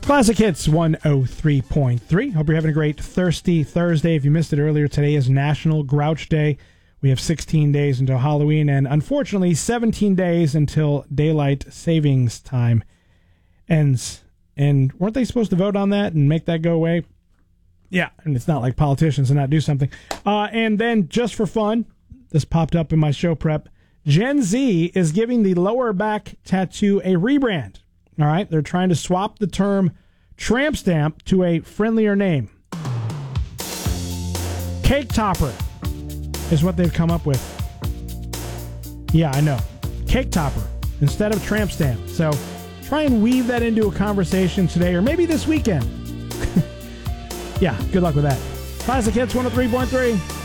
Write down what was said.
Classic Hits 103.3. Hope you're having a great thirsty Thursday. If you missed it earlier, today is National Grouch Day. We have 16 days until Halloween and, unfortunately, 17 days until daylight savings time ends. And weren't they supposed to vote on that and make that go away? Yeah, and it's not like politicians to not do something. And then, just for fun, this popped up in my show prep, Gen Z is giving the lower back tattoo a rebrand. All right, they're trying to swap the term tramp stamp to a friendlier name. Cake topper is what they've come up with. Yeah, I know. Cake topper instead of tramp stamp. So try and weave that into a conversation today or maybe this weekend. Yeah, good luck with that. Classic Hits 103.3.